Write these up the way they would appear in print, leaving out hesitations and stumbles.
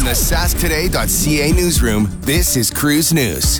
From the sasktoday.ca newsroom, this is Cruise News.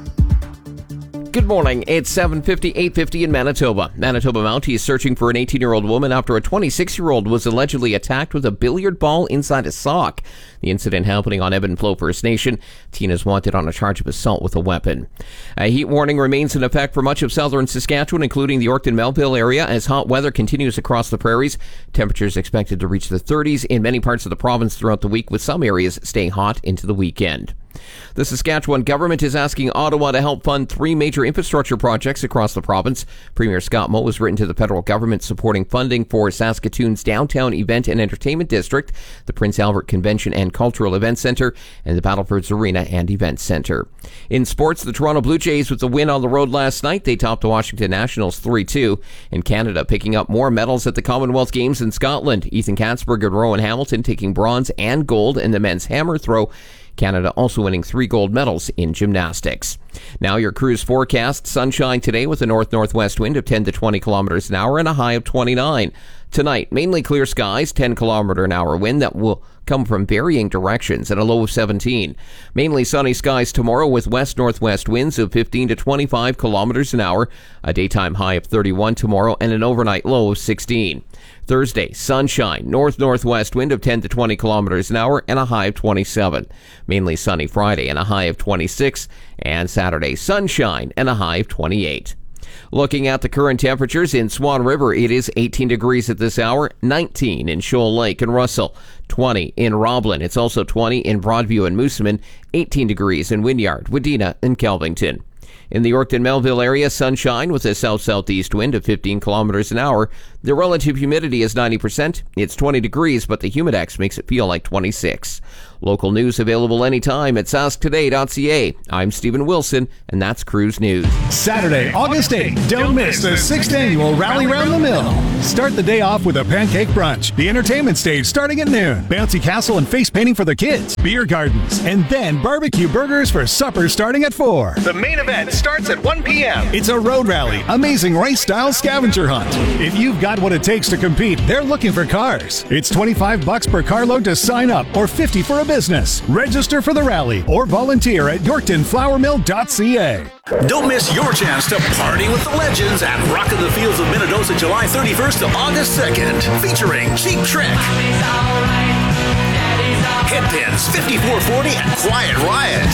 Good morning. It's 7:50, 8:50 in Manitoba. Manitoba Mountie is searching for an 18-year-old woman after a 26-year-old was allegedly attacked with a billiard ball inside a sock. The incident happening on Ebb and Flow First Nation. Tina's wanted on a charge of assault with a weapon. A heat warning remains in effect for much of southern Saskatchewan, including the Yorkton-Melville area, as hot weather continues across the prairies. Temperatures expected to reach the 30s in many parts of the province throughout the week, with some areas staying hot into the weekend. The Saskatchewan government is asking Ottawa to help fund 3 major infrastructure projects across the province. Premier Scott Moe has written to the federal government supporting funding for Saskatoon's downtown event and entertainment district, the Prince Albert Convention and Cultural Events Centre, and the Battleford's Arena and Events Centre. In sports, the Toronto Blue Jays with the win on the road last night. They topped the Washington Nationals 3-2. In Canada, picking up more medals at the Commonwealth Games in Scotland. Ethan Katzberg and Rowan Hamilton taking bronze and gold in the men's hammer throw. Canada also winning 3 gold medals in gymnastics. Now your cruise forecast. Sunshine today with a north-northwest wind of 10 to 20 kilometers an hour and a high of 29. Tonight, mainly clear skies, 10 kilometer an hour wind that will come from varying directions at a low of 17. Mainly sunny skies tomorrow with west-northwest winds of 15 to 25 kilometers an hour, a daytime high of 31 tomorrow and an overnight low of 16. Thursday, sunshine, north-northwest wind of 10 to 20 kilometers an hour and a high of 27. Mainly sunny Friday and a high of 26. And Saturday, sunshine and a high of 28. Looking at the current temperatures in Swan River, it is 18 degrees at this hour, 19 in Shoal Lake and Russell, 20 in Roblin. It's also 20 in Broadview and Moosomin, 18 degrees in Wynyard, Wadena, and Kelvington. In the Yorkton-Melville area, sunshine with a south-southeast wind of 15 kilometers an hour. The relative humidity is 90%. It's 20 degrees, but the humidex makes it feel like 26. Local news available anytime at sasktoday.ca. I'm Stephen Wilson, and that's Cruise News. Saturday, August 8th. Don't miss the 6th annual Rally Round the Mill. Start the day off with a pancake brunch. The entertainment stage starting at noon. Bouncy castle and face painting for the kids. Beer gardens. And then barbecue burgers for supper starting at 4. The main event starts at 1 p.m. It's a road rally. Amazing race-style scavenger hunt. If you've got what it takes to compete, they're looking for cars. It's $25 per carload to sign up or $50 for a business. Register for the rally or volunteer at yorktonflourmill.ca. Don't miss your chance to party with the legends at Rock of the Fields of Minnedosa, July 31st to August 2nd, featuring Cheap Trick, Headpins, 5440, and Quiet Riot.